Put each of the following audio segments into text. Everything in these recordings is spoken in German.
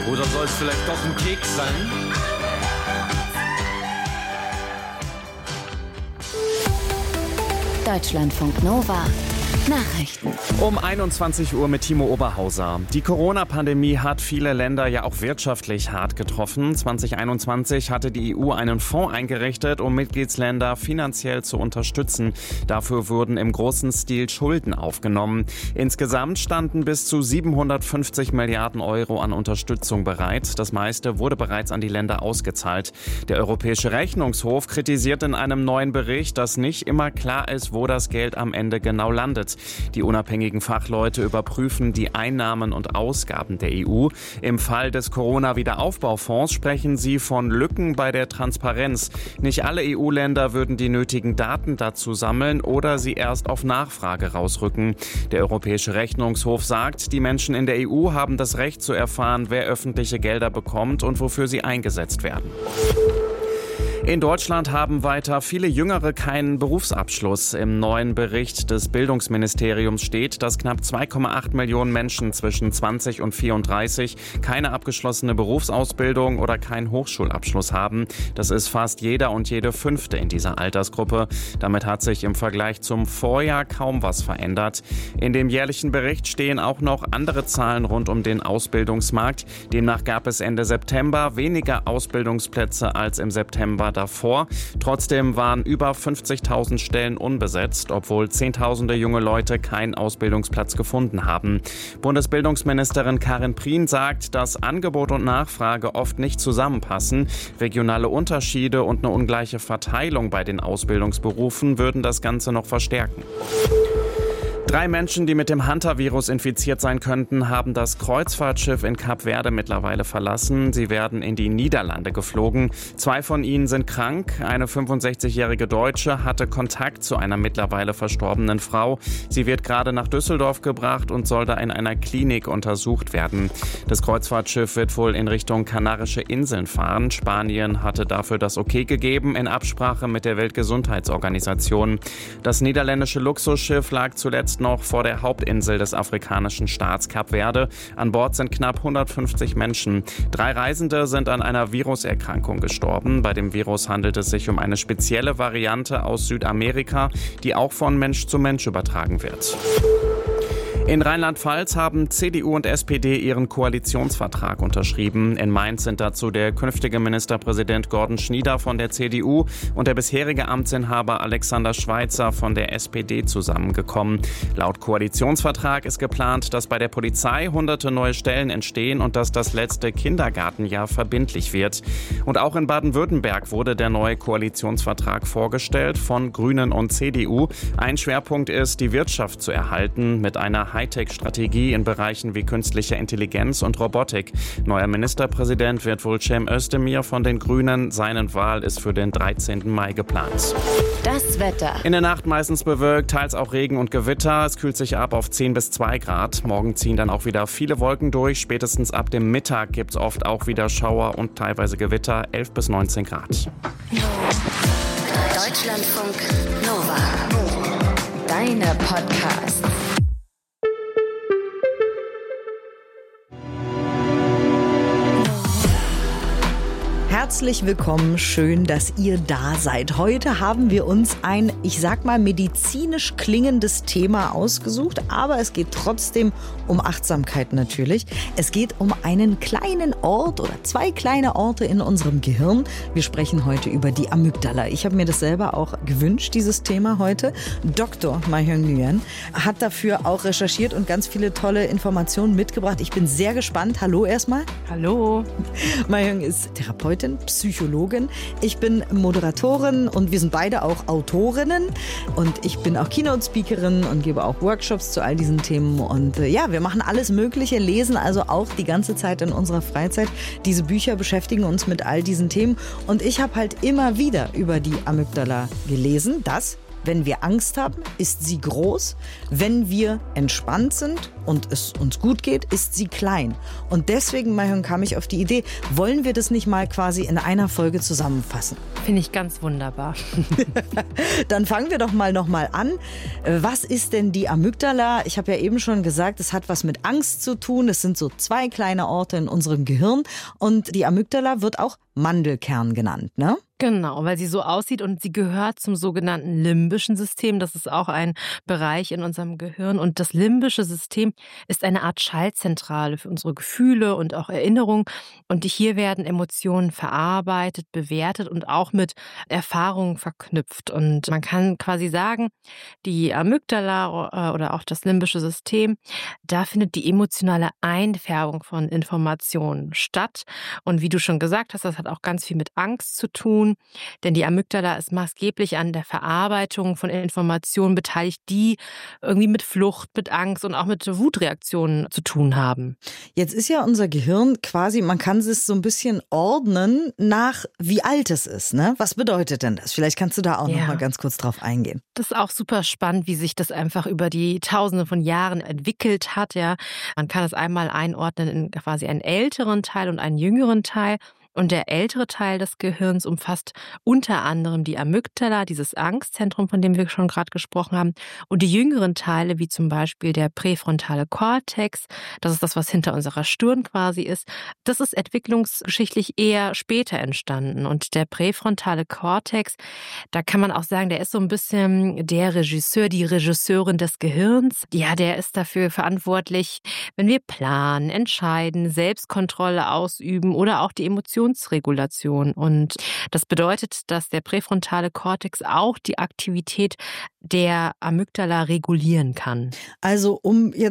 Oder soll es vielleicht doch ein Keks sein? Deutschlandfunk Nova. Nachrichten. Um 21 Uhr mit Timo Oberhauser. Die Corona-Pandemie hat viele Länder ja auch wirtschaftlich hart getroffen. 2021 hatte die EU einen Fonds eingerichtet, um Mitgliedsländer finanziell zu unterstützen. Dafür wurden im großen Stil Schulden aufgenommen. Insgesamt standen bis zu 750 Milliarden Euro an Unterstützung bereit. Das meiste wurde bereits an die Länder ausgezahlt. Der Europäische Rechnungshof kritisiert in einem neuen Bericht, dass nicht immer klar ist, wo das Geld am Ende genau landet. Die unabhängigen Fachleute überprüfen die Einnahmen und Ausgaben der EU. Im Fall des Corona-Wiederaufbaufonds sprechen sie von Lücken bei der Transparenz. Nicht alle EU-Länder würden die nötigen Daten dazu sammeln oder sie erst auf Nachfrage rausrücken. Der Europäische Rechnungshof sagt, die Menschen in der EU haben das Recht zu erfahren, wer öffentliche Gelder bekommt und wofür sie eingesetzt werden. In Deutschland haben weiter viele Jüngere keinen Berufsabschluss. Im neuen Bericht des Bildungsministeriums steht, dass knapp 2,8 Millionen Menschen zwischen 20 und 34 keine abgeschlossene Berufsausbildung oder keinen Hochschulabschluss haben. Das ist fast jeder und jede Fünfte in dieser Altersgruppe. Damit hat sich im Vergleich zum Vorjahr kaum was verändert. In dem jährlichen Bericht stehen auch noch andere Zahlen rund um den Ausbildungsmarkt. Demnach gab es Ende September weniger Ausbildungsplätze als im September davor. Trotzdem waren über 50.000 Stellen unbesetzt, obwohl Zehntausende junge Leute keinen Ausbildungsplatz gefunden haben. Bundesbildungsministerin Karin Prien sagt, dass Angebot und Nachfrage oft nicht zusammenpassen. Regionale Unterschiede und eine ungleiche Verteilung bei den Ausbildungsberufen würden das Ganze noch verstärken. 3 Menschen, die mit dem Hanta-Virus infiziert sein könnten, haben das Kreuzfahrtschiff in Kap Verde mittlerweile verlassen. Sie werden in die Niederlande geflogen. 2 von ihnen sind krank. Eine 65-jährige Deutsche hatte Kontakt zu einer mittlerweile verstorbenen Frau. Sie wird gerade nach Düsseldorf gebracht und soll da in einer Klinik untersucht werden. Das Kreuzfahrtschiff wird wohl in Richtung Kanarische Inseln fahren. Spanien hatte dafür das Okay gegeben, in Absprache mit der Weltgesundheitsorganisation. Das niederländische Luxusschiff lag zuletzt noch vor der Hauptinsel des afrikanischen Staats Kap Verde. An Bord sind knapp 150 Menschen. 3 Reisende sind an einer Viruserkrankung gestorben. Bei dem Virus handelt es sich um eine spezielle Variante aus Südamerika, die auch von Mensch zu Mensch übertragen wird. In Rheinland-Pfalz haben CDU und SPD ihren Koalitionsvertrag unterschrieben. In Mainz sind dazu der künftige Ministerpräsident Gordon Schnieder von der CDU und der bisherige Amtsinhaber Alexander Schweitzer von der SPD zusammengekommen. Laut Koalitionsvertrag ist geplant, dass bei der Polizei hunderte neue Stellen entstehen und dass das letzte Kindergartenjahr verbindlich wird. Und auch in Baden-Württemberg wurde der neue Koalitionsvertrag vorgestellt von Grünen und CDU. Ein Schwerpunkt ist, die Wirtschaft zu erhalten mit einer Hightech-Strategie in Bereichen wie künstlicher Intelligenz und Robotik. Neuer Ministerpräsident wird wohl Cem Özdemir von den Grünen. Seine Wahl ist für den 13. Mai geplant. Das Wetter. In der Nacht meistens bewölkt, teils auch Regen und Gewitter. Es kühlt sich ab auf 10 bis 2 Grad. Morgen ziehen dann auch wieder viele Wolken durch. Spätestens ab dem Mittag gibt es oft auch wieder Schauer und teilweise Gewitter. 11 bis 19 Grad. Deutschlandfunk Nova. Deine Podcasts. Herzlich willkommen, schön, dass ihr da seid. Heute haben wir uns ein, ich sag mal, medizinisch klingendes Thema ausgesucht, aber es geht trotzdem um Achtsamkeit natürlich. Es geht um einen kleinen Ort oder 2 kleine Orte in unserem Gehirn. Wir sprechen heute über die Amygdala. Ich habe mir das selber auch gewünscht, dieses Thema heute. Dr. Mahyeong Nguyen hat dafür auch recherchiert und ganz viele tolle Informationen mitgebracht. Ich bin sehr gespannt. Hallo erstmal. Hallo. Mahyeong ist Therapeutin, Psychologin. Ich bin Moderatorin und wir sind beide auch Autorinnen. Und ich bin auch Keynote-Speakerin und gebe auch Workshops zu all diesen Themen. Und ja, wir machen alles Mögliche, lesen also auch die ganze Zeit in unserer Freizeit. Diese Bücher beschäftigen uns mit all diesen Themen. Und ich habe halt immer wieder über die Amygdala gelesen. Das Wenn wir Angst haben, ist sie groß. Wenn wir entspannt sind und es uns gut geht, ist sie klein. Und deswegen, Mayhun, kam ich auf die Idee, wollen wir das nicht mal quasi in einer Folge zusammenfassen? Finde ich ganz wunderbar. Dann fangen wir doch mal nochmal an. Was ist denn die Amygdala? Ich habe ja eben schon gesagt, es hat was mit Angst zu tun. Es sind so 2 kleine Orte in unserem Gehirn. Und die Amygdala wird auch Mandelkern genannt, ne? Genau, weil sie so aussieht und sie gehört zum sogenannten limbischen System. Das ist auch ein Bereich in unserem Gehirn. Und das limbische System ist eine Art Schaltzentrale für unsere Gefühle und auch Erinnerungen. Und hier werden Emotionen verarbeitet, bewertet und auch mit Erfahrungen verknüpft. Und man kann quasi sagen, die Amygdala oder auch das limbische System, da findet die emotionale Einfärbung von Informationen statt. Und wie du schon gesagt hast, das hat auch ganz viel mit Angst zu tun. Denn die Amygdala ist maßgeblich an der Verarbeitung von Informationen beteiligt, die irgendwie mit Flucht, mit Angst und auch mit Wutreaktionen zu tun haben. Jetzt ist ja unser Gehirn quasi, man kann es so ein bisschen ordnen nach wie alt es ist, ne? Was bedeutet denn das? Vielleicht kannst du da auch noch mal ganz kurz drauf eingehen. Das ist auch super spannend, wie sich das einfach über die Tausende von Jahren entwickelt hat. Ja, man kann es einmal einordnen in quasi einen älteren Teil und einen jüngeren Teil. Und der ältere Teil des Gehirns umfasst unter anderem die Amygdala, dieses Angstzentrum, von dem wir schon gerade gesprochen haben. Und die jüngeren Teile, wie zum Beispiel der präfrontale Kortex, das ist das, was hinter unserer Stirn quasi ist, das ist entwicklungsgeschichtlich eher später entstanden. Und der präfrontale Kortex, da kann man auch sagen, der ist so ein bisschen der Regisseur, die Regisseurin des Gehirns. Ja, der ist dafür verantwortlich, wenn wir planen, entscheiden, Selbstkontrolle ausüben oder auch die Emotionsregulation. Und das bedeutet, dass der präfrontale Kortex auch die Aktivität der Amygdala regulieren kann. Also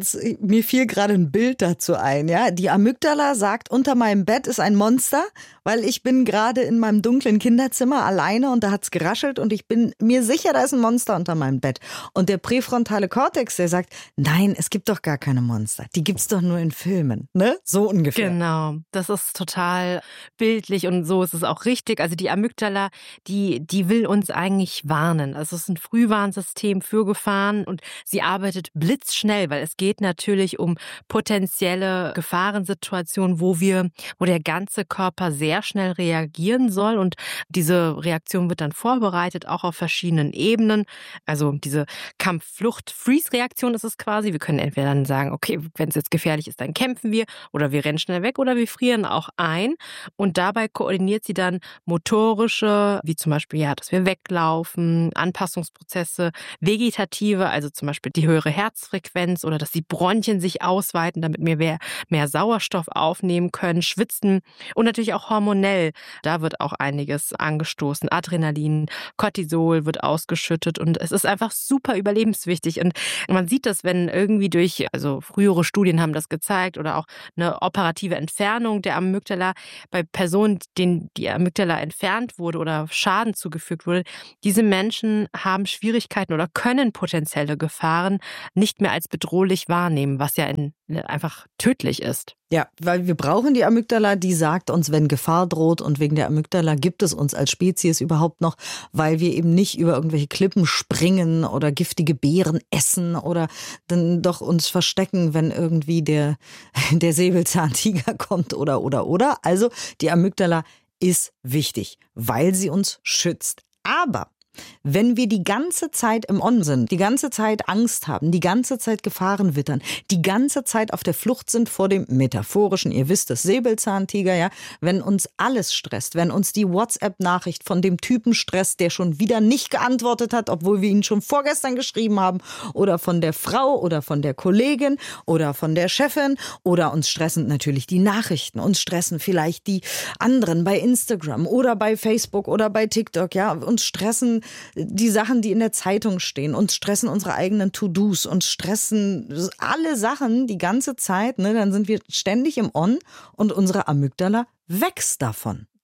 mir fiel gerade ein Bild dazu ein, ja. Die Amygdala sagt, unter meinem Bett ist ein Monster, weil ich bin gerade in meinem dunklen Kinderzimmer alleine und da hat's geraschelt und ich bin mir sicher, da ist ein Monster unter meinem Bett. Und der präfrontale Kortex, der sagt, nein, es gibt doch gar keine Monster. Die gibt's doch nur in Filmen, ne? So ungefähr. Genau, das ist total bildlich und so ist es auch richtig. Also die Amygdala, die will uns eigentlich warnen. Also es ist ein Frühwarnsystem für Gefahren und sie arbeitet blitzschnell, weil es geht natürlich um potenzielle Gefahrensituationen, wo der ganze Körper sehr schnell reagieren soll und diese Reaktion wird dann vorbereitet, auch auf verschiedenen Ebenen. Also diese Kampf-Flucht-Freeze-Reaktion ist es quasi. Wir können entweder dann sagen, okay, wenn es jetzt gefährlich ist, dann kämpfen wir oder wir rennen schnell weg oder wir frieren auch ein. Und dabei koordiniert sie dann motorische, wie zum Beispiel, ja, dass wir weglaufen, Anpassungsprozesse, vegetative, also zum Beispiel die höhere Herzfrequenz oder dass die Bronchien sich ausweiten, damit wir mehr Sauerstoff aufnehmen können, schwitzen und natürlich auch hormonell. Da wird auch einiges angestoßen. Adrenalin, Cortisol wird ausgeschüttet und es ist einfach super überlebenswichtig. Und man sieht das, wenn irgendwie also frühere Studien haben das gezeigt oder auch eine operative Entfernung der Amygdala bei Personen, denen die Amygdala entfernt wurde oder Schaden zugefügt wurde, diese Menschen haben Schwierigkeiten oder können potenzielle Gefahren nicht mehr als bedrohlich wahrnehmen, was ja einfach tödlich ist. Ja, weil wir brauchen die Amygdala, die sagt uns, wenn Gefahr droht, und wegen der Amygdala gibt es uns als Spezies überhaupt noch, weil wir eben nicht über irgendwelche Klippen springen oder giftige Beeren essen oder dann doch uns verstecken, wenn irgendwie der Säbelzahntiger kommt oder. Also die Amygdala ist wichtig, weil sie uns schützt. Aber wenn wir die ganze Zeit im On sind, die ganze Zeit Angst haben, die ganze Zeit Gefahren wittern, die ganze Zeit auf der Flucht sind vor dem metaphorischen, ihr wisst es, Säbelzahntiger, ja, wenn uns alles stresst, wenn uns die WhatsApp-Nachricht von dem Typen stresst, der schon wieder nicht geantwortet hat, obwohl wir ihn schon vorgestern geschrieben haben, oder von der Frau oder von der Kollegin oder von der Chefin, oder uns stressen natürlich die Nachrichten, uns stressen vielleicht die anderen bei Instagram oder bei Facebook oder bei TikTok, ja, uns stressen die Sachen, die in der Zeitung stehen, uns stressen unsere eigenen To-Dos, uns stressen alle Sachen die ganze Zeit, ne? Dann sind wir ständig im On und unsere Amygdala wächst davon.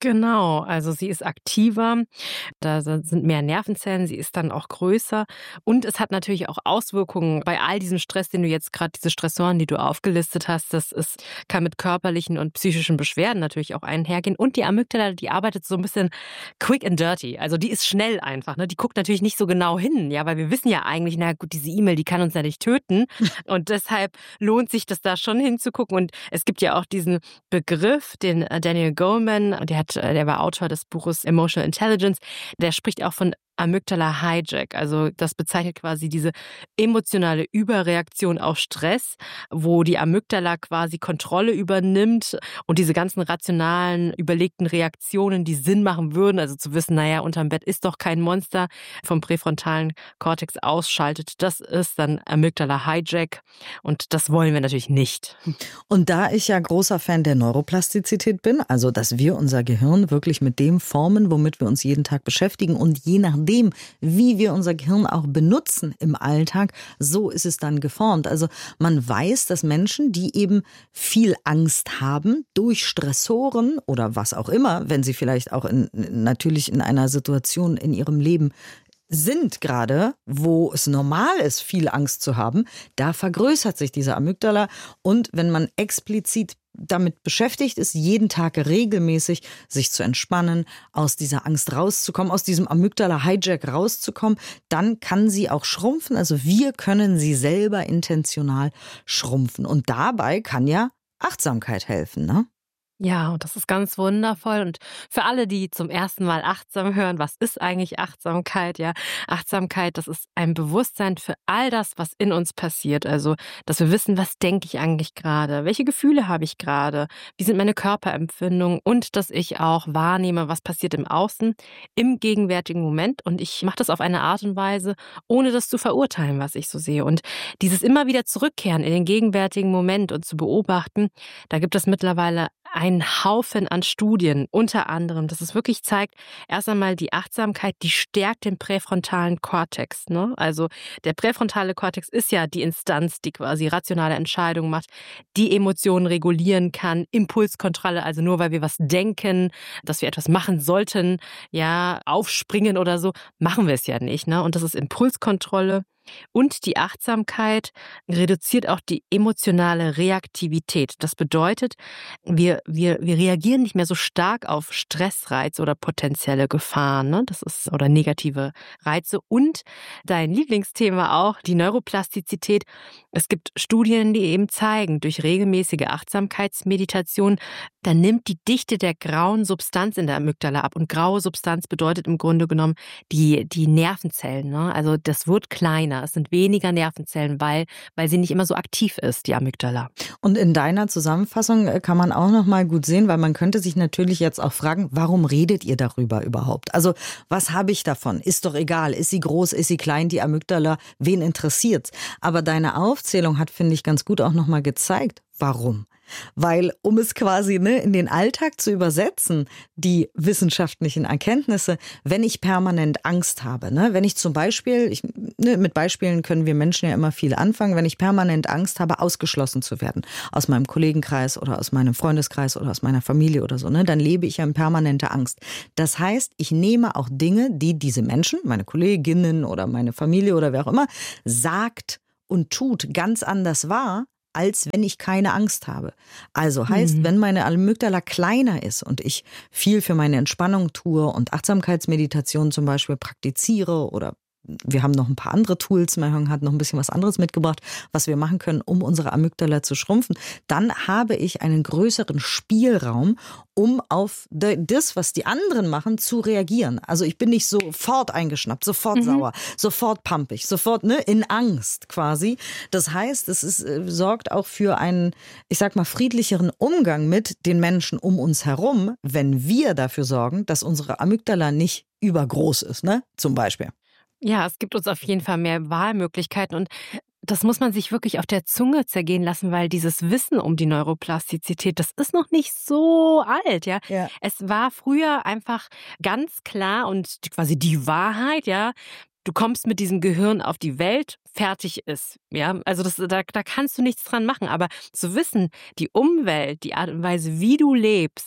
Genau, also sie ist aktiver, da sind mehr Nervenzellen, sie ist dann auch größer und es hat natürlich auch Auswirkungen bei all diesem Stress, den du jetzt gerade, diese Stressoren, die du aufgelistet hast, kann mit körperlichen und psychischen Beschwerden natürlich auch einhergehen und die Amygdala, die arbeitet so ein bisschen quick and dirty, also die ist schnell einfach, ne? Die guckt natürlich nicht so genau hin, ja, weil wir wissen ja eigentlich, na gut, diese E-Mail, die kann uns ja nicht töten und deshalb lohnt sich das da schon hinzugucken und es gibt ja auch diesen Begriff, den Daniel Goleman, der war Autor des Buches Emotional Intelligence, der spricht auch von Amygdala Hijack. Also das bezeichnet quasi diese emotionale Überreaktion auf Stress, wo die Amygdala quasi Kontrolle übernimmt und diese ganzen rationalen, überlegten Reaktionen, die Sinn machen würden, also zu wissen, naja, unterm Bett ist doch kein Monster, vom präfrontalen Kortex ausschaltet. Das ist dann Amygdala Hijack und das wollen wir natürlich nicht. Und da ich ja großer Fan der Neuroplastizität bin, also dass wir unser Gehirn wirklich mit dem formen, womit wir uns jeden Tag beschäftigen und je nachdem, wie wir unser Gehirn auch benutzen im Alltag, so ist es dann geformt. Also man weiß, dass Menschen, die eben viel Angst haben durch Stressoren oder was auch immer, wenn sie vielleicht auch natürlich in einer Situation in ihrem Leben sind gerade, wo es normal ist, viel Angst zu haben, da vergrößert sich diese Amygdala und wenn man explizit damit beschäftigt ist, jeden Tag regelmäßig sich zu entspannen, aus dieser Angst rauszukommen, aus diesem Amygdala-Hijack rauszukommen, dann kann sie auch schrumpfen. Also wir können sie selber intentional schrumpfen. Und dabei kann ja Achtsamkeit helfen, ne? Ja, und das ist ganz wundervoll. Und für alle, die zum ersten Mal achtsam hören, was ist eigentlich Achtsamkeit? Ja, Achtsamkeit, das ist ein Bewusstsein für all das, was in uns passiert. Also, dass wir wissen, was denke ich eigentlich gerade? Welche Gefühle habe ich gerade? Wie sind meine Körperempfindungen? Und dass ich auch wahrnehme, was passiert im Außen, im gegenwärtigen Moment. Und ich mache das auf eine Art und Weise, ohne das zu verurteilen, was ich so sehe. Und dieses immer wieder zurückkehren in den gegenwärtigen Moment und zu beobachten, da gibt es mittlerweile einen Haufen an Studien, unter anderem, dass es wirklich zeigt, erst einmal die Achtsamkeit, die stärkt den präfrontalen Kortex. Ne? Also der präfrontale Kortex ist ja die Instanz, die quasi rationale Entscheidungen macht, die Emotionen regulieren kann, Impulskontrolle, also nur weil wir was denken, dass wir etwas machen sollten, ja, aufspringen oder so, machen wir es ja nicht. Ne? Und das ist Impulskontrolle. Und die Achtsamkeit reduziert auch die emotionale Reaktivität. Das bedeutet, wir reagieren nicht mehr so stark auf Stressreize oder potenzielle Gefahren, ne? Oder negative Reize. Und dein Lieblingsthema auch, die Neuroplastizität. Es gibt Studien, die eben zeigen, durch regelmäßige Achtsamkeitsmeditation, dann nimmt die Dichte der grauen Substanz in der Amygdala ab. Und graue Substanz bedeutet im Grunde genommen die Nervenzellen. Ne? Also das wird kleiner. Es sind weniger Nervenzellen, weil sie nicht immer so aktiv ist, die Amygdala. Und in deiner Zusammenfassung kann man auch noch mal gut sehen, weil man könnte sich natürlich jetzt auch fragen, warum redet ihr darüber überhaupt? Also was habe ich davon? Ist doch egal. Ist sie groß, ist sie klein, die Amygdala? Wen interessiert's? Aber deine Aufzählung hat, finde ich, ganz gut auch noch mal gezeigt, warum. Weil, um es quasi in den Alltag zu übersetzen, die wissenschaftlichen Erkenntnisse, wenn ich permanent Angst habe, wenn ich zum Beispiel, mit Beispielen können wir Menschen ja immer viel anfangen, wenn ich permanent Angst habe, ausgeschlossen zu werden, aus meinem Kollegenkreis oder aus meinem Freundeskreis oder aus meiner Familie oder so, dann lebe ich ja in permanenter Angst. Das heißt, ich nehme auch Dinge, die diese Menschen, meine Kolleginnen oder meine Familie oder wer auch immer, sagt und tut, ganz anders wahr, als wenn ich keine Angst habe. Also heißt, wenn meine Amygdala kleiner ist und ich viel für meine Entspannung tue und Achtsamkeitsmeditation zum Beispiel praktiziere oder wir haben noch ein paar andere Tools, Mahjong hat noch ein bisschen was anderes mitgebracht, was wir machen können, um unsere Amygdala zu schrumpfen, dann habe ich einen größeren Spielraum, um auf das, was die anderen machen, zu reagieren. Also ich bin nicht sofort eingeschnappt, sofort sauer, sofort pumpig, sofort in Angst quasi. Das heißt, sorgt auch für einen, ich sag mal, friedlicheren Umgang mit den Menschen um uns herum, wenn wir dafür sorgen, dass unsere Amygdala nicht übergroß ist, zum Beispiel. Ja, es gibt uns auf jeden Fall mehr Wahlmöglichkeiten und das muss man sich wirklich auf der Zunge zergehen lassen, weil dieses Wissen um die Neuroplastizität, das ist noch nicht so alt, ja. Es war früher einfach ganz klar und quasi die Wahrheit, ja. Du kommst mit diesem Gehirn auf die Welt, fertig ist, ja. Also da kannst du nichts dran machen, aber zu wissen, die Umwelt, die Art und Weise, wie du lebst,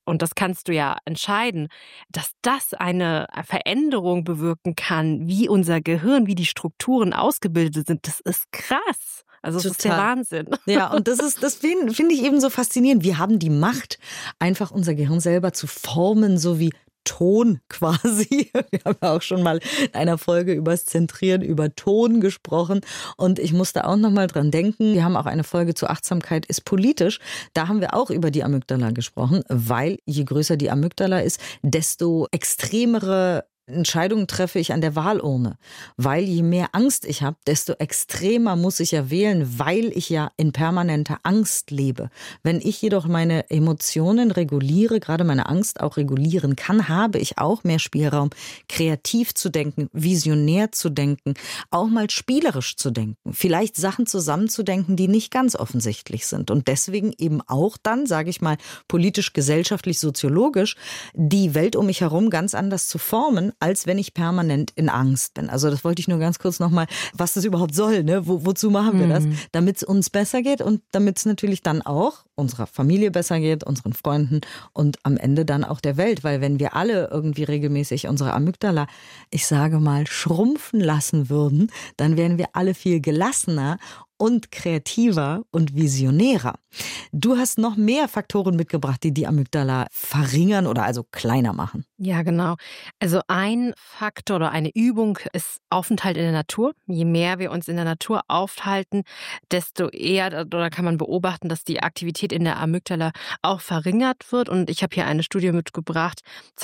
und das kannst du ja entscheiden, dass das eine Veränderung bewirken kann, wie unser Gehirn, wie die Strukturen ausgebildet sind, das ist krass. Also das ist der Wahnsinn. Ja, und das finde ich eben so faszinierend. Wir haben die Macht, einfach unser Gehirn selber zu formen, so wie Ton quasi. Wir haben ja auch schon mal in einer Folge über das Zentrieren, über Ton gesprochen. Und ich musste auch noch mal dran denken, wir haben auch eine Folge zu Achtsamkeit ist politisch. Da haben wir auch über die Amygdala gesprochen, weil je größer die Amygdala ist, desto extremere Entscheidungen treffe ich an der Wahlurne, weil je mehr Angst ich habe, desto extremer muss ich ja wählen, weil ich ja in permanenter Angst lebe. Wenn ich jedoch meine Emotionen reguliere, gerade meine Angst auch regulieren kann, habe ich auch mehr Spielraum, kreativ zu denken, visionär zu denken, auch mal spielerisch zu denken, vielleicht Sachen zusammenzudenken, die nicht ganz offensichtlich sind und deswegen eben auch dann, sage ich mal, politisch, gesellschaftlich, soziologisch, die Welt um mich herum ganz anders zu formen, als wenn ich permanent in Angst bin. Also das wollte ich nur ganz kurz nochmal, was das überhaupt soll, ne? Wozu machen wir das? Damit es uns besser geht und damit es natürlich dann auch unserer Familie besser geht, unseren Freunden und am Ende dann auch der Welt. Weil wenn wir alle irgendwie regelmäßig unsere Amygdala, ich sage mal, schrumpfen lassen würden, dann wären wir alle viel gelassener und kreativer und visionärer. Du hast noch mehr Faktoren mitgebracht, die die Amygdala verringern oder also kleiner machen. Ja, genau. Also ein Faktor oder eine Übung ist Aufenthalt in der Natur. Je mehr wir uns in der Natur aufhalten, desto eher oder kann man beobachten, dass die Aktivität in der Amygdala auch verringert wird. Und ich habe hier eine Studie mitgebracht.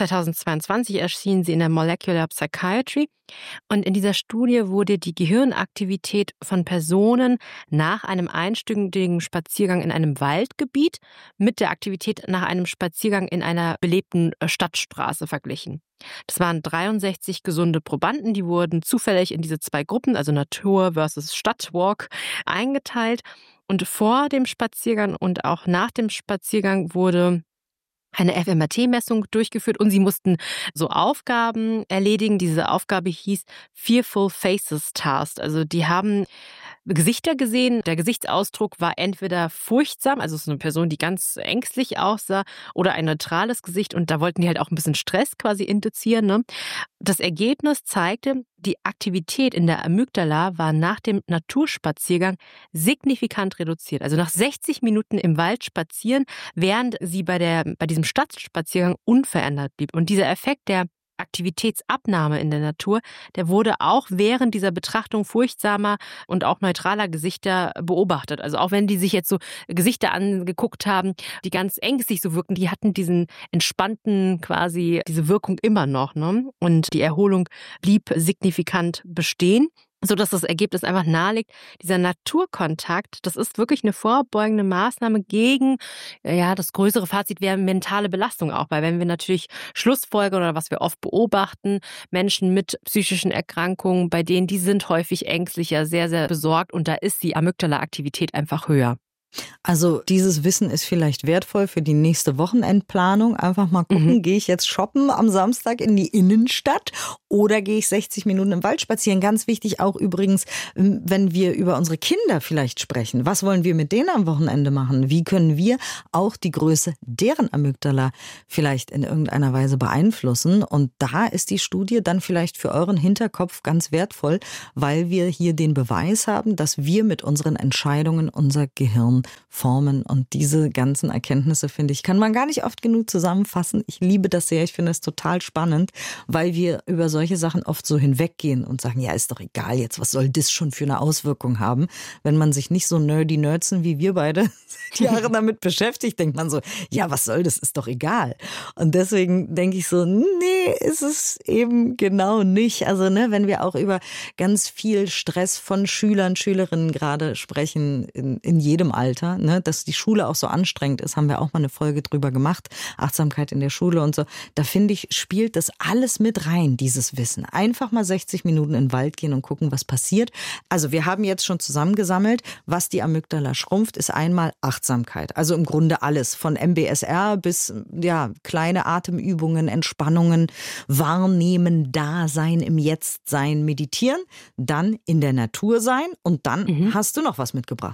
2022 erschien sie in der Molecular Psychiatry. Und in dieser Studie wurde die Gehirnaktivität von Personen nach einem einstündigen Spaziergang in einem Waldgebiet mit der Aktivität nach einem Spaziergang in einer belebten Stadtstraße verglichen. Das waren 63 gesunde Probanden, die wurden zufällig in diese zwei Gruppen, also Natur versus Stadtwalk, eingeteilt. Und vor dem Spaziergang und auch nach dem Spaziergang wurde eine fMRT-Messung durchgeführt und sie mussten so Aufgaben erledigen. Diese Aufgabe hieß Fearful Faces Task. Also die haben Gesichter gesehen. Der Gesichtsausdruck war entweder furchtsam, also es ist eine Person, die ganz ängstlich aussah, oder ein neutrales Gesicht. Und da wollten die halt auch ein bisschen Stress quasi induzieren, ne? Das Ergebnis zeigte, die Aktivität in der Amygdala war nach dem Naturspaziergang signifikant reduziert. Also nach 60 Minuten im Wald spazieren, während sie bei diesem Stadtspaziergang unverändert blieb. Und dieser Effekt der Aktivitätsabnahme in der Natur, der wurde auch während dieser Betrachtung furchtsamer und auch neutraler Gesichter beobachtet. Also auch wenn die sich jetzt so Gesichter angeguckt haben, die ganz ängstlich so wirken, die hatten diesen entspannten quasi, diese Wirkung immer noch, ne? Und die Erholung blieb signifikant bestehen, sodass das Ergebnis einfach naheliegt. Dieser Naturkontakt, das ist wirklich eine vorbeugende Maßnahme gegen, ja, das größere Fazit wäre mentale Belastung auch, weil wenn wir natürlich schlussfolgern oder was wir oft beobachten, Menschen mit psychischen Erkrankungen, bei denen, die sind häufig ängstlicher, sehr, sehr besorgt und da ist die Amygdala-Aktivität einfach höher. Also dieses Wissen ist vielleicht wertvoll für die nächste Wochenendplanung. Einfach mal gucken, gehe ich jetzt shoppen am Samstag in die Innenstadt oder gehe ich 60 Minuten im Wald spazieren? Ganz wichtig auch übrigens, wenn wir über unsere Kinder vielleicht sprechen. Was wollen wir mit denen am Wochenende machen? Wie können wir auch die Größe deren Amygdala vielleicht in irgendeiner Weise beeinflussen? Und da ist die Studie dann vielleicht für euren Hinterkopf ganz wertvoll, weil wir hier den Beweis haben, dass wir mit unseren Entscheidungen unser Gehirn formen. Und diese ganzen Erkenntnisse, finde ich, kann man gar nicht oft genug zusammenfassen. Ich liebe das sehr. Ich finde es total spannend, weil wir über solche Sachen oft so hinweggehen und sagen, ja, ist doch egal jetzt, was soll das schon für eine Auswirkung haben? Wenn man sich nicht so nerdzen wie wir beide seit Jahren damit beschäftigt, denkt man so, ja, was soll das, ist doch egal. Und deswegen denke ich so, nee, ist es eben genau nicht. Also, ne, wenn wir auch über ganz viel Stress von Schülern, Schülerinnen gerade sprechen, in jedem Alter, ne, dass die Schule auch so anstrengend ist, haben wir auch mal eine Folge drüber gemacht, Achtsamkeit in der Schule und so. Da finde ich, spielt das alles mit rein, dieses Wissen. Einfach mal 60 Minuten in den Wald gehen und gucken, was passiert. Also wir haben jetzt schon zusammengesammelt, was die Amygdala schrumpft, ist einmal Achtsamkeit. Also im Grunde alles, von MBSR bis ja kleine Atemübungen, Entspannungen, Wahrnehmen, Dasein, im Jetzt sein, meditieren, dann in der Natur sein und dann hast du noch was mitgebracht.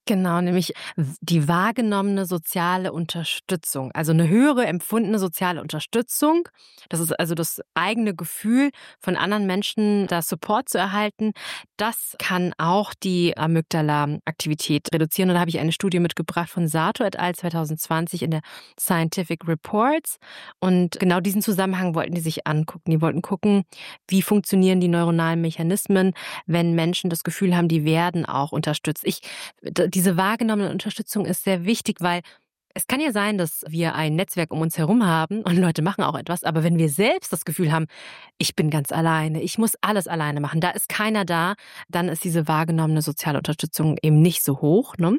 Genau, nämlich die wahrgenommene soziale Unterstützung. Also eine höhere empfundene soziale Unterstützung. Das ist also das eigene Gefühl, von anderen Menschen da Support zu erhalten. Das kann auch die Amygdala-Aktivität reduzieren. Und da habe ich eine Studie mitgebracht von Sato et al. 2020 in der Scientific Reports. Und genau diesen Zusammenhang wollten die sich angucken. Die wollten gucken, wie funktionieren die neuronalen Mechanismen, wenn Menschen das Gefühl haben, die werden auch unterstützt. Diese wahrgenommene Unterstützung ist sehr wichtig, weil es kann ja sein, dass wir ein Netzwerk um uns herum haben und Leute machen auch etwas, aber wenn wir selbst das Gefühl haben, ich bin ganz alleine, ich muss alles alleine machen, da ist keiner da, dann ist diese wahrgenommene soziale Unterstützung eben nicht so hoch, ne?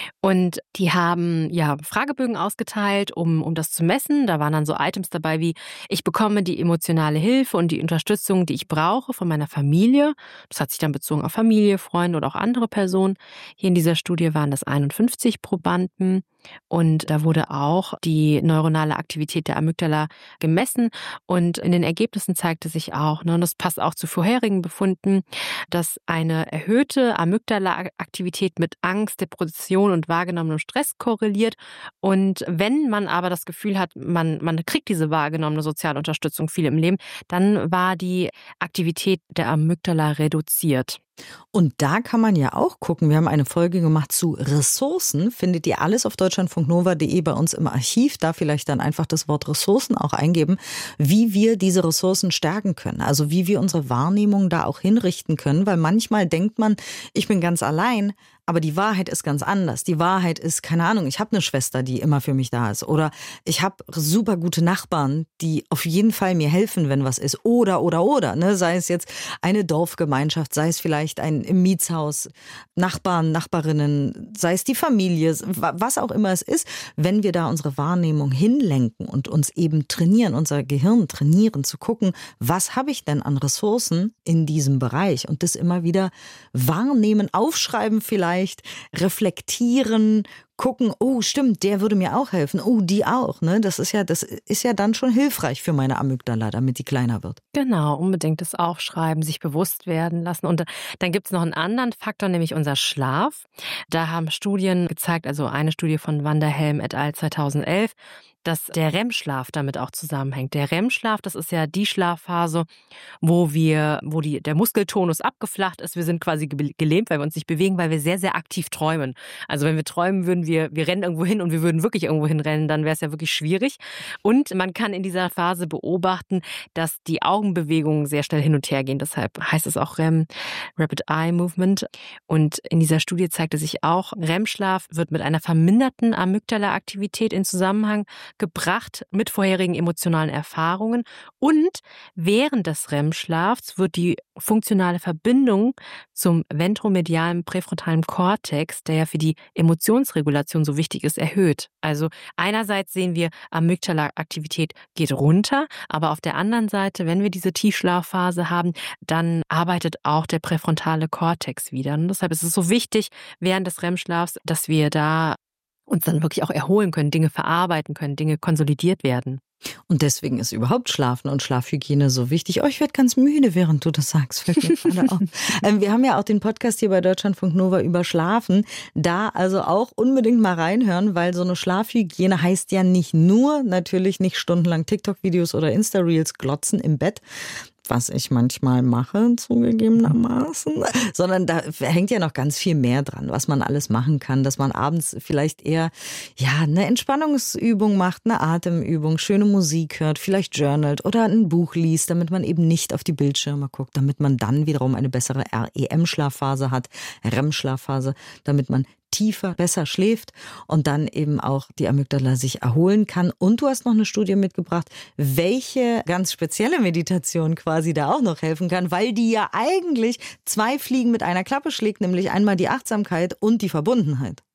Und die haben Fragebögen ausgeteilt, um das zu messen. Da waren dann so Items dabei wie, ich bekomme die emotionale Hilfe und die Unterstützung, die ich brauche von meiner Familie. Das hat sich dann bezogen auf Familie, Freunde oder auch andere Personen. Hier in dieser Studie waren das 51 Probanden. Und da wurde auch die neuronale Aktivität der Amygdala gemessen. Und in den Ergebnissen zeigte sich auch, und das passt auch zu vorherigen Befunden, dass eine erhöhte Amygdala-Aktivität mit Angst, Depression und wahrgenommenem Stress korreliert. Und wenn man aber das Gefühl hat, man kriegt diese wahrgenommene soziale Unterstützung viel im Leben, dann war die Aktivität der Amygdala reduziert. Und da kann man ja auch gucken, wir haben eine Folge gemacht zu Ressourcen, findet ihr alles auf deutschlandfunknova.de bei uns im Archiv, da vielleicht dann einfach das Wort Ressourcen auch eingeben, wie wir diese Ressourcen stärken können, also wie wir unsere Wahrnehmung da auch hinrichten können, weil manchmal denkt man, ich bin ganz allein, aber die Wahrheit ist ganz anders. Die Wahrheit ist, keine Ahnung, ich habe eine Schwester, die immer für mich da ist. Oder ich habe super gute Nachbarn, die auf jeden Fall mir helfen, wenn was ist. Oder. Ne? Sei es jetzt eine Dorfgemeinschaft, sei es vielleicht ein im Mietshaus, Nachbarn, Nachbarinnen, sei es die Familie, was auch immer es ist. Wenn wir da unsere Wahrnehmung hinlenken und uns eben trainieren, unser Gehirn trainieren, zu gucken, was habe ich denn an Ressourcen in diesem Bereich? Und das immer wieder wahrnehmen, aufschreiben vielleicht, reflektieren, gucken, oh stimmt, der würde mir auch helfen, oh die auch, ne? Das ist ja dann schon hilfreich für meine Amygdala, damit die kleiner wird. Genau, unbedingt das Aufschreiben, sich bewusst werden lassen. Und dann gibt es noch einen anderen Faktor, nämlich unser Schlaf. Da haben Studien gezeigt, also eine Studie von Vanderhelm et al. 2011, dass der REM-Schlaf damit auch zusammenhängt. Der REM-Schlaf, das ist ja die Schlafphase, wo der Muskeltonus abgeflacht ist. Wir sind quasi gelähmt, weil wir uns nicht bewegen, weil wir sehr, sehr aktiv träumen. Also wenn wir träumen würden, wir rennen irgendwo hin und wir würden wirklich irgendwo hinrennen, dann wäre es ja wirklich schwierig. Und man kann in dieser Phase beobachten, dass die Augenbewegungen sehr schnell hin und her gehen. Deshalb heißt es auch REM, Rapid Eye Movement. Und in dieser Studie zeigte sich auch, REM-Schlaf wird mit einer verminderten Amygdala-Aktivität in Zusammenhang gebracht mit vorherigen emotionalen Erfahrungen. Und während des REM-Schlafs wird die funktionale Verbindung zum ventromedialen präfrontalen Kortex, der ja für die Emotionsregulation so wichtig ist, erhöht. Also einerseits sehen wir, Amygdala-Aktivität geht runter, aber auf der anderen Seite, wenn wir diese Tiefschlafphase haben, dann arbeitet auch der präfrontale Kortex wieder. Und deshalb ist es so wichtig, während des REM-Schlafs, dass wir da uns dann wirklich auch erholen können, Dinge verarbeiten können, Dinge konsolidiert werden. Und deswegen ist überhaupt Schlafen und Schlafhygiene so wichtig. Oh, ich werde ganz müde, während du das sagst. Fällt mir gerade auf. Wir haben ja auch den Podcast hier bei Deutschlandfunk Nova über Schlafen. Da also auch unbedingt mal reinhören, weil so eine Schlafhygiene heißt ja nicht nur, natürlich nicht stundenlang TikTok-Videos oder Insta-Reels glotzen im Bett, was ich manchmal mache, zugegebenermaßen, sondern da hängt ja noch ganz viel mehr dran, was man alles machen kann, dass man abends vielleicht eher eine Entspannungsübung macht, eine Atemübung, schöne Musik hört, vielleicht journalt oder ein Buch liest, damit man eben nicht auf die Bildschirme guckt, damit man dann wiederum eine bessere REM-Schlafphase hat, REM-Schlafphase, damit man tiefer, besser schläft und dann eben auch die Amygdala sich erholen kann. Und du hast noch eine Studie mitgebracht, welche ganz spezielle Meditation quasi da auch noch helfen kann, weil die ja eigentlich 2 Fliegen mit einer Klappe schlägt, nämlich einmal die Achtsamkeit und die Verbundenheit.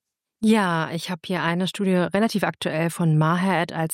Ja, ich habe hier eine Studie relativ aktuell von Maher et al.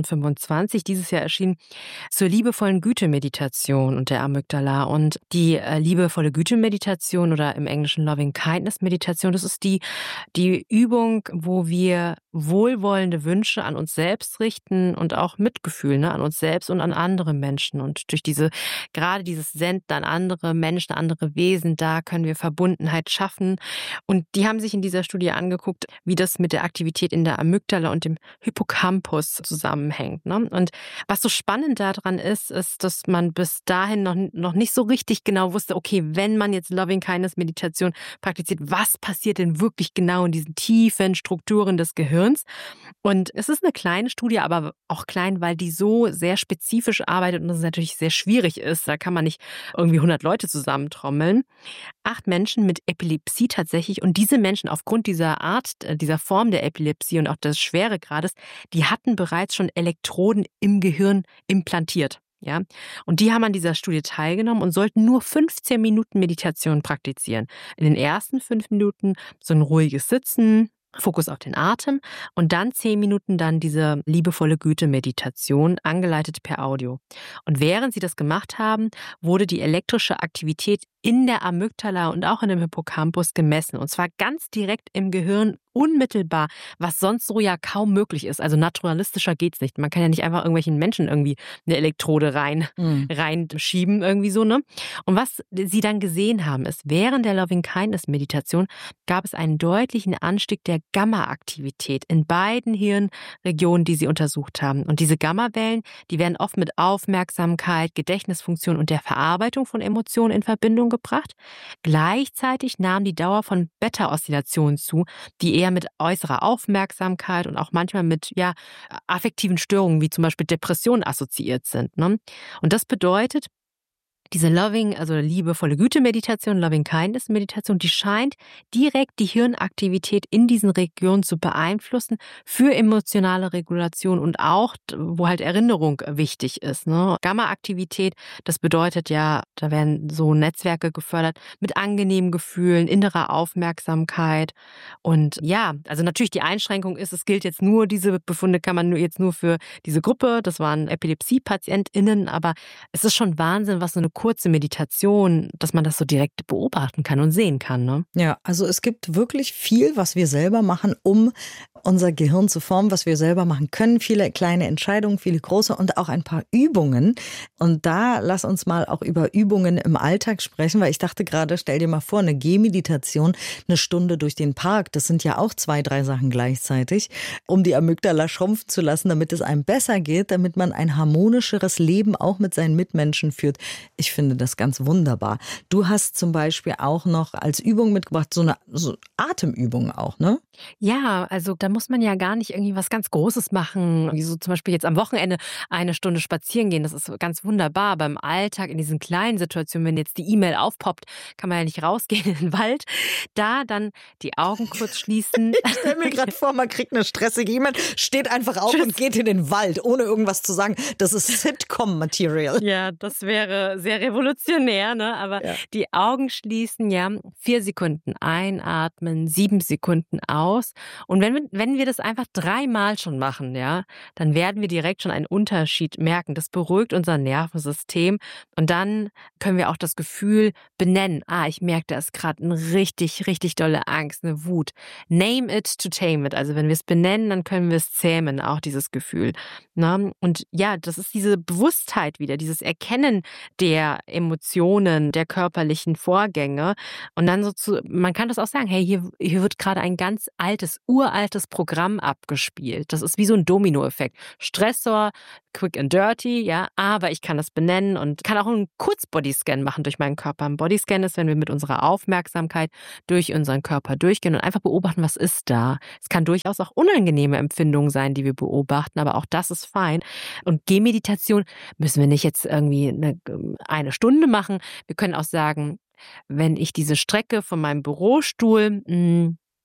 2025, dieses Jahr erschienen, zur liebevollen Güte-Meditation und der Amygdala. Und die liebevolle Güte-Meditation oder im Englischen Loving-Kindness-Meditation, das ist die Übung, wo wir wohlwollende Wünsche an uns selbst richten und auch Mitgefühl, ne, an uns selbst und an andere Menschen. Und durch gerade dieses Senden an andere Menschen, andere Wesen, da können wir Verbundenheit schaffen. Und die haben sich in dieser Studie angeguckt, wie das mit der Aktivität in der Amygdala und dem Hippocampus zusammenhängt. Ne? Und was so spannend daran ist, dass man bis dahin noch nicht so richtig genau wusste, okay, wenn man jetzt Loving-Kindness-Meditation praktiziert, was passiert denn wirklich genau in diesen tiefen Strukturen des Gehirns? Und es ist eine kleine Studie, aber auch klein, weil die so sehr spezifisch arbeitet und das natürlich sehr schwierig ist. Da kann man nicht irgendwie 100 Leute zusammentrommeln. 8 Menschen mit Epilepsie tatsächlich, und diese Menschen aufgrund dieser Art, dieser Form der Epilepsie und auch des Schweregrades, die hatten bereits schon Elektroden im Gehirn implantiert. Ja, und die haben an dieser Studie teilgenommen und sollten nur 15 Minuten Meditation praktizieren. In den ersten 5 Minuten so ein ruhiges Sitzen, Fokus auf den Atem und dann 10 Minuten dann diese liebevolle Güte-Meditation, angeleitet per Audio. Und während sie das gemacht haben, wurde die elektrische Aktivität in der Amygdala und auch in dem Hippocampus gemessen. Und zwar ganz direkt im Gehirn, unmittelbar, was sonst so ja kaum möglich ist. Also naturalistischer geht's nicht. Man kann ja nicht einfach irgendwelchen Menschen irgendwie eine Elektrode reinschieben, irgendwie so, ne? Und was sie dann gesehen haben, ist, während der Loving-Kindness-Meditation gab es einen deutlichen Anstieg der Gamma-Aktivität in beiden Hirnregionen, die sie untersucht haben. Und diese Gammawellen, die werden oft mit Aufmerksamkeit, Gedächtnisfunktion und der Verarbeitung von Emotionen in Verbindung gebracht. Gleichzeitig nahm die Dauer von Beta-Oszillationen zu, die eher mit äußerer Aufmerksamkeit und auch manchmal mit affektiven Störungen wie zum Beispiel Depressionen assoziiert sind. Ne? Und das bedeutet, diese liebevolle Güte-Meditation, Loving-Kindness-Meditation, die scheint direkt die Hirnaktivität in diesen Regionen zu beeinflussen für emotionale Regulation und auch, wo halt Erinnerung wichtig ist. Ne? Gamma-Aktivität, das bedeutet ja, da werden so Netzwerke gefördert mit angenehmen Gefühlen, innerer Aufmerksamkeit. Und ja, also natürlich die Einschränkung ist, es gilt jetzt nur, diese Befunde kann man jetzt nur für diese Gruppe, das waren Epilepsie-PatientInnen, aber es ist schon Wahnsinn, was so eine kurze Meditation, dass man das so direkt beobachten kann und sehen kann. Ne? Ja, also es gibt wirklich viel, was wir selber machen, um unser Gehirn zu formen, was wir selber machen können. Viele kleine Entscheidungen, viele große und auch ein paar Übungen. Und da lass uns mal auch über Übungen im Alltag sprechen, weil ich dachte gerade, stell dir mal vor, eine Gehmeditation, eine Stunde durch den Park, das sind ja auch 2, 3 Sachen gleichzeitig, um die Amygdala schrumpfen zu lassen, damit es einem besser geht, damit man ein harmonischeres Leben auch mit seinen Mitmenschen führt. Ich finde das ganz wunderbar. Du hast zum Beispiel auch noch als Übung mitgebracht, so Atemübungen auch, ne? Ja, also da muss man ja gar nicht irgendwie was ganz Großes machen, wie so zum Beispiel jetzt am Wochenende 1 Stunde spazieren gehen. Das ist ganz wunderbar. Beim Alltag, in diesen kleinen Situationen, wenn jetzt die E-Mail aufpoppt, kann man ja nicht rausgehen in den Wald. Da dann die Augen kurz schließen. Ich stelle mir gerade vor, man kriegt eine stressige E-Mail, steht einfach auf und geht in den Wald, ohne irgendwas zu sagen. Das ist Sitcom-Material. Ja, das wäre sehr revolutionär, ne? Aber die Augen schließen, 4 Sekunden einatmen, 7 Sekunden aus. Und wenn wir das einfach 3-mal schon machen, dann werden wir direkt schon einen Unterschied merken. Das beruhigt unser Nervensystem. Und dann können wir auch das Gefühl benennen. Ich merke, da ist gerade eine richtig, richtig dolle Angst, eine Wut. Name it to tame it. Also wenn wir es benennen, dann können wir es zähmen, auch dieses Gefühl. Ne? Und ja, das ist diese Bewusstheit wieder, dieses Erkennen der Emotionen, der körperlichen Vorgänge. Und dann man kann das auch sagen, hey, hier wird gerade ein ganz uraltes Programm abgespielt. Das ist wie so ein Dominoeffekt. Stressor, quick and dirty, aber ich kann das benennen und kann auch einen Kurz-Bodyscan machen durch meinen Körper. Ein Bodyscan ist, wenn wir mit unserer Aufmerksamkeit durch unseren Körper durchgehen und einfach beobachten, was ist da. Es kann durchaus auch unangenehme Empfindungen sein, die wir beobachten, aber auch das ist fein. Und Gehmeditation müssen wir nicht jetzt irgendwie eine Stunde machen. Wir können auch sagen, wenn ich diese Strecke von meinem Bürostuhl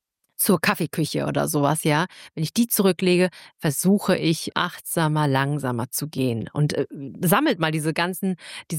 zur Kaffeeküche oder sowas, ja. Wenn ich die zurücklege, versuche ich achtsamer, langsamer zu gehen und sammelt mal diese ganzen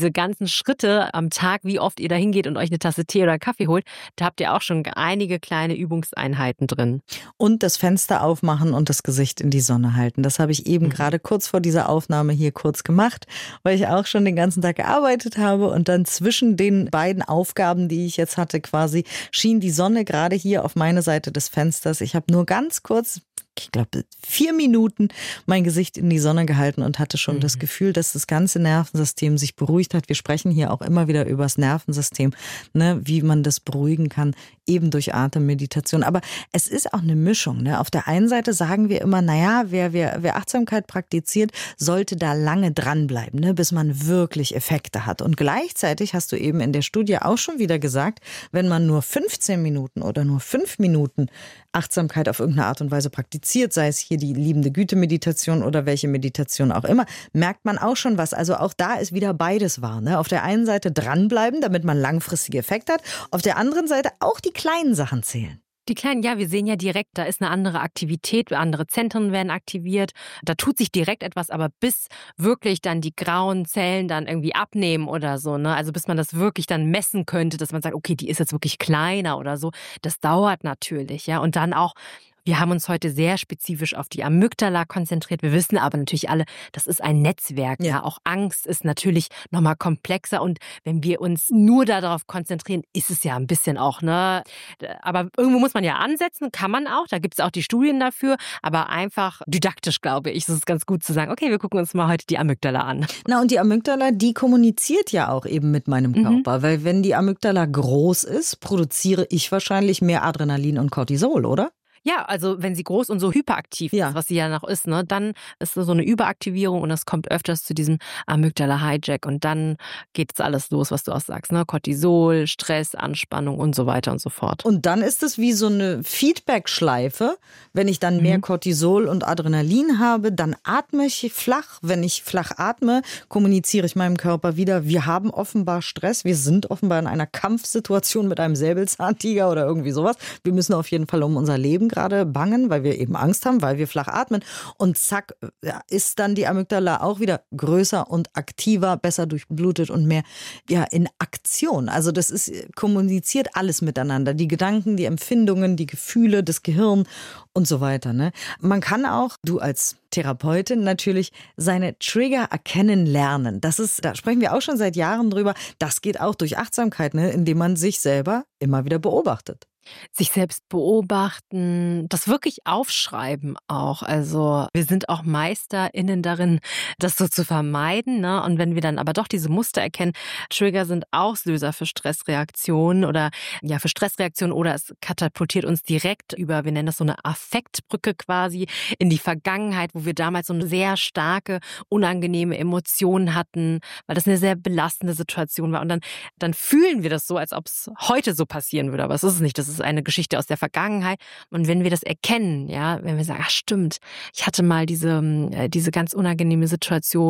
Schritte am Tag, wie oft ihr da hingeht und euch eine Tasse Tee oder Kaffee holt. Da habt ihr auch schon einige kleine Übungseinheiten drin. Und das Fenster aufmachen und das Gesicht in die Sonne halten. Das habe ich eben gerade kurz vor dieser Aufnahme hier kurz gemacht, weil ich auch schon den ganzen Tag gearbeitet habe und dann zwischen den beiden Aufgaben, die ich jetzt hatte, quasi schien die Sonne gerade hier auf meine Seite des Fensters. Ich habe nur ganz kurz, ich glaube 4 Minuten, mein Gesicht in die Sonne gehalten und hatte schon das Gefühl, dass das ganze Nervensystem sich beruhigt hat. Wir sprechen hier auch immer wieder über das Nervensystem, ne, wie man das beruhigen kann, eben durch Atemmeditation. Aber es ist auch eine Mischung. Ne? Auf der einen Seite sagen wir immer, naja, wer Achtsamkeit praktiziert, sollte da lange dranbleiben, ne, bis man wirklich Effekte hat. Und gleichzeitig hast du eben in der Studie auch schon wieder gesagt, wenn man nur 15 Minuten oder nur 5 Minuten Achtsamkeit auf irgendeine Art und Weise praktiziert, sei es hier die liebende Güte-Meditation oder welche Meditation auch immer, merkt man auch schon was. Also auch da ist wieder beides wahr. Ne? Auf der einen Seite dranbleiben, damit man langfristige Effekte hat. Auf der anderen Seite auch die kleinen Sachen zählen. Die kleinen, ja, wir sehen ja direkt, da ist eine andere Aktivität, andere Zentren werden aktiviert, da tut sich direkt etwas, aber bis wirklich dann die grauen Zellen dann irgendwie abnehmen oder so, ne, also bis man das wirklich dann messen könnte, dass man sagt, okay, die ist jetzt wirklich kleiner oder so, das dauert natürlich, ja, und dann auch, wir haben uns heute sehr spezifisch auf die Amygdala konzentriert. Wir wissen aber natürlich alle, das ist ein Netzwerk. Ja, auch Angst ist natürlich nochmal komplexer. Und wenn wir uns nur darauf konzentrieren, ist es ja ein bisschen auch, ne? Aber irgendwo muss man ja ansetzen, kann man auch. Da gibt es auch die Studien dafür. Aber einfach didaktisch, glaube ich, ist es ganz gut zu sagen, okay, wir gucken uns mal heute die Amygdala an. Na, und die Amygdala, die kommuniziert ja auch eben mit meinem Körper. Weil wenn die Amygdala groß ist, produziere ich wahrscheinlich mehr Adrenalin und Cortisol, oder? Ja, also wenn sie groß und so hyperaktiv ist, was sie ja noch ist, ne, dann ist so eine Überaktivierung und es kommt öfters zu diesem Amygdala-Hijack und dann geht es alles los, was du auch sagst, ne? Cortisol, Stress, Anspannung und so weiter und so fort. Und dann ist es wie so eine Feedback-Schleife. Wenn ich dann mehr Cortisol und Adrenalin habe, dann atme ich flach. Wenn ich flach atme, kommuniziere ich meinem Körper wieder, wir haben offenbar Stress, wir sind offenbar in einer Kampfsituation mit einem Säbelzahntiger oder irgendwie sowas. Wir müssen auf jeden Fall um unser Leben gerade bangen, weil wir eben Angst haben, weil wir flach atmen. Und zack, ist dann die Amygdala auch wieder größer und aktiver, besser durchblutet und mehr in Aktion. Also das ist, kommuniziert alles miteinander. Die Gedanken, die Empfindungen, die Gefühle, das Gehirn und so weiter. Ne? Man kann auch, du als Therapeutin natürlich, seine Trigger erkennen lernen. Da sprechen wir auch schon seit Jahren drüber. Das geht auch durch Achtsamkeit, ne? Indem man sich selber immer wieder beobachtet. Sich selbst beobachten, das wirklich aufschreiben auch. Also wir sind auch MeisterInnen darin, das so zu vermeiden. Ne? Und wenn wir dann aber doch diese Muster erkennen, Trigger sind Auslöser für Stressreaktionen oder für Stressreaktionen oder es katapultiert uns direkt über, wir nennen das so eine Affektbrücke quasi, in die Vergangenheit, wo wir damals so eine sehr starke, unangenehme Emotion hatten, weil das eine sehr belastende Situation war. Und dann fühlen wir das so, als ob es heute so passieren würde. Aber es ist es nicht. Das ist eine Geschichte aus der Vergangenheit. Und wenn wir das erkennen, ja, wenn wir sagen, ach stimmt, ich hatte mal diese ganz unangenehme Situation